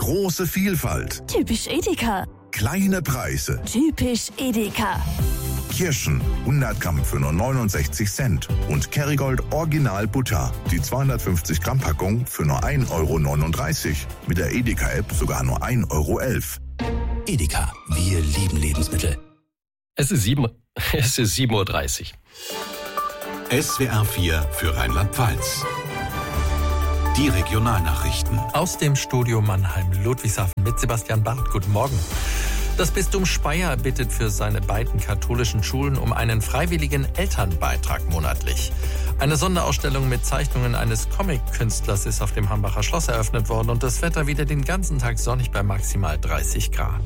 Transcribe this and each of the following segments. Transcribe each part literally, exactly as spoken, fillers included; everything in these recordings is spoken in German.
Große Vielfalt. Typisch Edeka. Kleine Preise. Typisch Edeka. Kirschen, hundert Gramm für nur neunundsechzig Cent. Und Kerrygold Original Butter, die zweihundertfünfzig Gramm Packung für nur ein Euro neununddreißig. Mit der Edeka-App sogar nur ein Euro elf. Edeka, wir lieben Lebensmittel. Es ist sieben, es ist sieben Uhr dreißig. S W R vier für Rheinland-Pfalz. Die Regionalnachrichten. Aus dem Studio Mannheim-Ludwigshafen mit Sebastian Barth. Guten Morgen. Das Bistum Speyer bittet für seine beiden katholischen Schulen um einen freiwilligen Elternbeitrag monatlich. Eine Sonderausstellung mit Zeichnungen eines Comic-Künstlers ist auf dem Hambacher Schloss eröffnet worden und das Wetter wieder den ganzen Tag sonnig bei maximal dreißig Grad.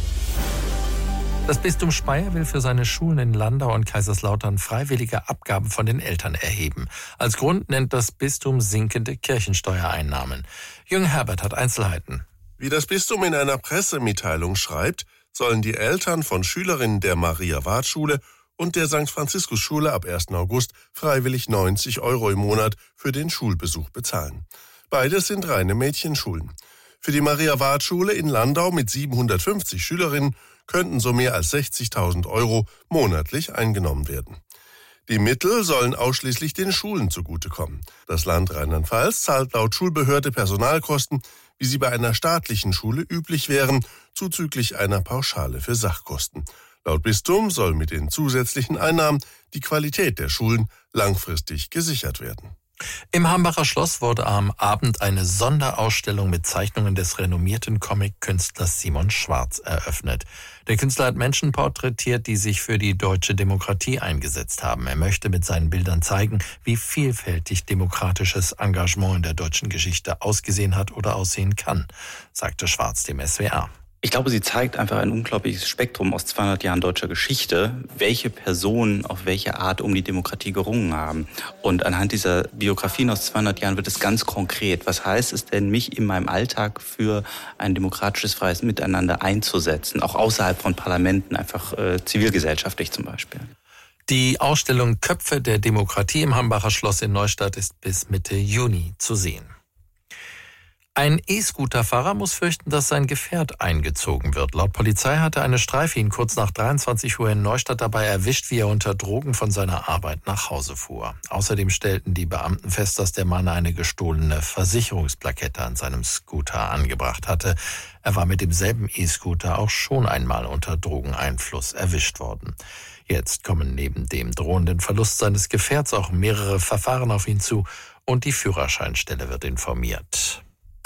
Das Bistum Speyer will für seine Schulen in Landau und Kaiserslautern freiwillige Abgaben von den Eltern erheben. Als Grund nennt das Bistum sinkende Kirchensteuereinnahmen. Jürgen Herbert hat Einzelheiten. Wie das Bistum in einer Pressemitteilung schreibt, sollen die Eltern von Schülerinnen der Maria-Ward-Schule und der Sankt Franziskus-Schule ab ersten August freiwillig neunzig Euro im Monat für den Schulbesuch bezahlen. Beides sind reine Mädchenschulen. Für die Maria-Ward-Schule in Landau mit siebenhundertfünfzig Schülerinnen könnten so mehr als sechzigtausend Euro monatlich eingenommen werden. Die Mittel sollen ausschließlich den Schulen zugutekommen. Das Land Rheinland-Pfalz zahlt laut Schulbehörde Personalkosten, wie sie bei einer staatlichen Schule üblich wären, zuzüglich einer Pauschale für Sachkosten. Laut Bistum soll mit den zusätzlichen Einnahmen die Qualität der Schulen langfristig gesichert werden. Im Hambacher Schloss wurde am Abend eine Sonderausstellung mit Zeichnungen des renommierten Comic-Künstlers Simon Schwarz eröffnet. Der Künstler hat Menschen porträtiert, die sich für die deutsche Demokratie eingesetzt haben. Er möchte mit seinen Bildern zeigen, wie vielfältig demokratisches Engagement in der deutschen Geschichte ausgesehen hat oder aussehen kann, sagte Schwarz dem S W R. Ich glaube, sie zeigt einfach ein unglaubliches Spektrum aus zweihundert Jahren deutscher Geschichte, welche Personen auf welche Art um die Demokratie gerungen haben. Und anhand dieser Biografien aus zweihundert Jahren wird es ganz konkret. Was heißt es denn, mich in meinem Alltag für ein demokratisches, freies Miteinander einzusetzen, auch außerhalb von Parlamenten, einfach äh, zivilgesellschaftlich zum Beispiel? Die Ausstellung Köpfe der Demokratie im Hambacher Schloss in Neustadt ist bis Mitte Juni zu sehen. Ein E-Scooter-Fahrer muss fürchten, dass sein Gefährt eingezogen wird. Laut Polizei hatte eine Streife ihn kurz nach dreiundzwanzig Uhr in Neustadt dabei erwischt, wie er unter Drogen von seiner Arbeit nach Hause fuhr. Außerdem stellten die Beamten fest, dass der Mann eine gestohlene Versicherungsplakette an seinem Scooter angebracht hatte. Er war mit demselben E-Scooter auch schon einmal unter Drogeneinfluss erwischt worden. Jetzt kommen neben dem drohenden Verlust seines Gefährts auch mehrere Verfahren auf ihn zu und die Führerscheinstelle wird informiert.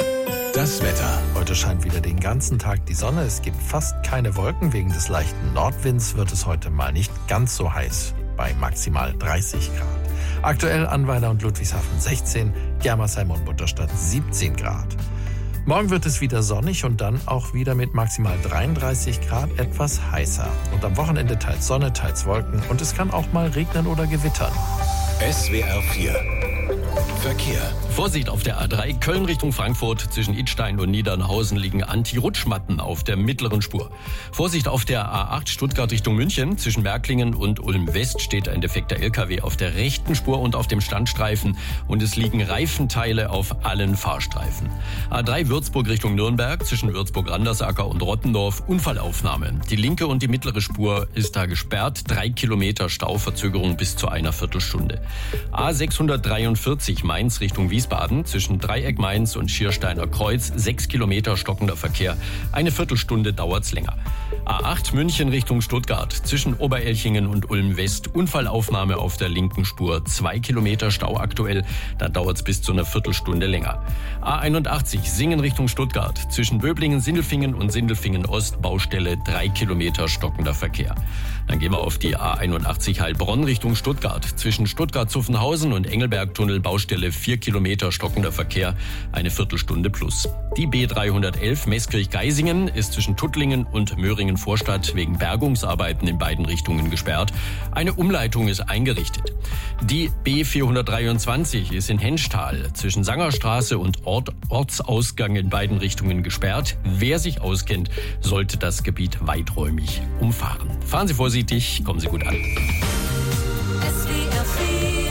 Das Wetter. Heute scheint wieder den ganzen Tag die Sonne. Es gibt fast keine Wolken. Wegen des leichten Nordwinds wird es heute mal nicht ganz so heiß, bei maximal dreißig Grad. Aktuell Annweiler und Ludwigshafen sechzehn, Germersheim und Butterstadt siebzehn Grad. Morgen wird es wieder sonnig und dann auch wieder mit maximal dreiunddreißig Grad etwas heißer. Und am Wochenende teils Sonne, teils Wolken und es kann auch mal regnen oder gewittern. S W R vier Verkehr. Vorsicht auf der A drei Köln Richtung Frankfurt. Zwischen Idstein und Niedernhausen liegen Anti-Rutschmatten auf der mittleren Spur. Vorsicht auf der A acht Stuttgart Richtung München. Zwischen Märklingen und Ulm West steht ein defekter L K W auf der rechten Spur und auf dem Standstreifen. Und es liegen Reifenteile auf allen Fahrstreifen. A drei Würzburg Richtung Nürnberg. Zwischen Würzburg-Randersacker und Rottendorf Unfallaufnahme. Die linke und die mittlere Spur ist da gesperrt. Drei Kilometer Stauverzögerung bis zu einer Viertelstunde. A sechshundertdreiundvierzig Mainz Richtung Wiesbaden, zwischen Dreieck Mainz und Schiersteiner Kreuz, sechs Kilometer stockender Verkehr. Eine Viertelstunde dauert's länger. A acht München Richtung Stuttgart, zwischen Oberelchingen und Ulm West, Unfallaufnahme auf der linken Spur, zwei Kilometer Stau aktuell, da dauert's bis zu einer Viertelstunde länger. A einundachtzig Singen Richtung Stuttgart, zwischen Böblingen, Sindelfingen und Sindelfingen Ost, Baustelle, drei Kilometer stockender Verkehr. Dann gehen wir auf die A einundachtzig Heilbronn Richtung Stuttgart, zwischen Stuttgart-Zuffenhausen und Engelberg-Tunnel, Baustelle, vier Kilometer stockender Verkehr, eine Viertelstunde plus. Die B dreihundertelf Meßkirch-Geisingen ist zwischen Tuttlingen und Möhringen-Vorstadt wegen Bergungsarbeiten in beiden Richtungen gesperrt. Eine Umleitung ist eingerichtet. Die B vierhundertdreiundzwanzig ist in Henschtal zwischen Sangerstraße und Ort, Ortsausgang in beiden Richtungen gesperrt. Wer sich auskennt, sollte das Gebiet weiträumig umfahren. Fahren Sie vorsichtig, kommen Sie gut an. S W R vier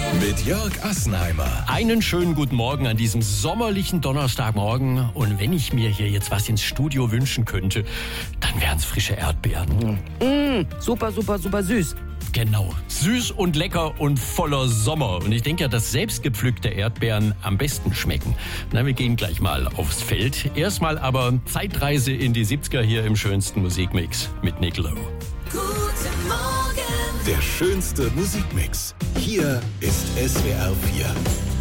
Mit Jörg Assenheimer. Einen schönen guten Morgen an diesem sommerlichen Donnerstagmorgen. Und wenn ich mir hier jetzt was ins Studio wünschen könnte, dann wären es frische Erdbeeren. Mm, super, super, super süß. Genau, süß und lecker und voller Sommer. Und ich denke ja, dass selbstgepflückte Erdbeeren am besten schmecken. Na, wir gehen gleich mal aufs Feld. Erstmal aber Zeitreise in die siebziger hier im schönsten Musikmix mit Nick Lowe. Guten Morgen. Der schönste Musikmix. Hier ist S W R vier.